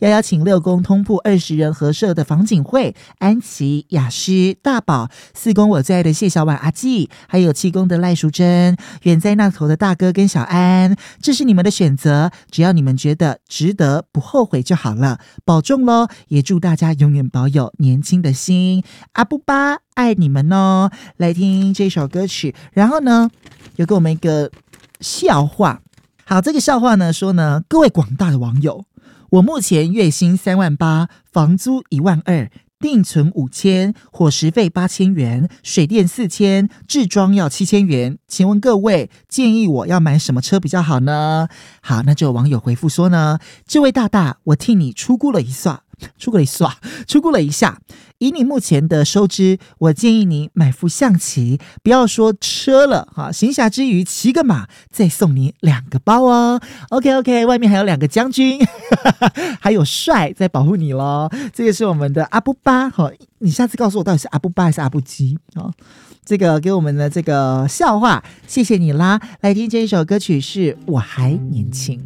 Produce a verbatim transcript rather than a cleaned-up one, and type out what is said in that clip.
要邀请六宫通铺二十人合社的房景慧、安琪、雅诗、大宝，四宫我最爱的谢小婉、阿纪，还有七宫的赖淑珍，远在那头的大哥跟小安，这是你们的选择，只要你们觉得值得，不后悔就好了，保重咯，也祝大家永远保有年轻的心，阿布巴爱你们哦。来听这首歌曲，然后呢有给我们一个笑话。好，这个笑话呢说呢，各位广大的网友，我目前月薪三万八，房租一万二，定存五千，伙食费八千元，水电四千，置装要七千元。请问各位建议我要买什么车比较好呢？好，那就有网友回复说呢，这位大大，我替你出估了一算。出估了一算，出估了一下，以你目前的收支，我建议你买副象棋，不要说车了哈，闲暇之余骑个马，再送你两个包哦。OK OK， 外面还有两个将军，还有帅在保护你咯。这个是我们的阿布巴哈，你下次告诉我到底是阿布巴还是阿布基啊？这个给我们的这个笑话，谢谢你啦。来听这一首歌曲是《我还年轻》。